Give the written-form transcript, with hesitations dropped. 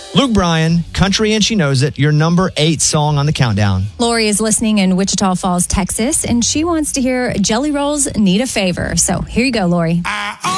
Luke Bryan, Country and She Knows It, your number 8 song on the countdown. Lori is listening in Wichita Falls, Texas, and she wants to hear Jelly Rolls Need a Favor. So here you go, Lori.